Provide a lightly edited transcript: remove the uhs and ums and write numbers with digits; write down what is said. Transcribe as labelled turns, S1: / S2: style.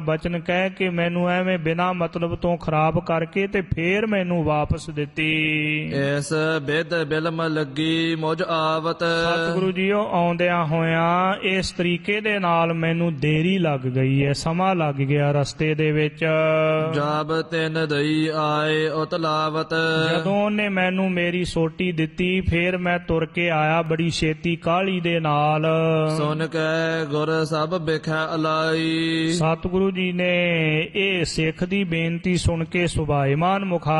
S1: ਬਚਨ ਕਹਿ ਕੇ ਮੈਨੂੰ ਐਵੇਂ ਬਿਨਾਂ ਮਤਲਬ ਤੋਂ ਖਰਾਬ ਕਰਕੇ ਤੇ ਫੇਰ ਮੈਨੂੰ ਵਾਪਸ ਦਿੱਤੀ।
S2: ਇਸ ਬਿਦ ਬਿਲਮ ਲੱਗੀ ਮੁਝ ਆਵਤ।
S1: ਸਤਿਗੁਰੂ ਜੀਓ ਆਉਂਦਿਆਂ ਹੋਇਆਂ ਇਸ ਤਰੀਕੇ ਦੇ ਨਾਲ ਮੈਨੂੰ ਦੇਰੀ ਲੱਗ ਗਈ ਹੈ, ਸਮਾਂ ਲੱਗ ਗਿਆ ਰਸਤੇ ਦੇ ਵਿੱਚ।
S2: ਜਬ ਤਿਨ ਦਈ ਆਏ ਉਤਲਾਵਤ।
S1: ਜਦੋਂ ਉਹਨੇ ਮੈਨੂੰ ਮੇਰੀ ਸੋਟੀ ਦਿੱਤੀ ਫੇਰ ਮੈਂ ਤੁਰ ਕੇ ਆਇਆ ਬੜੀ ਛੇਤੀ ਕਾਹਲੀ ਦੇ ਨਾਲ।
S2: ਸੁਨ ਕੇ ਗੁਰ ਸਭ ਬਿਖੈ ਅਲਾਈ।
S1: ਸਤਿਗੁਰੂ ਜੀ ਨੇ ਇਹ ਸਿੱਖ ਦੀ ਬੇਨਤੀ ਸੁਣ ਕੇ ਸੁਭਾਇਮਾਨ ਮੁਖਾ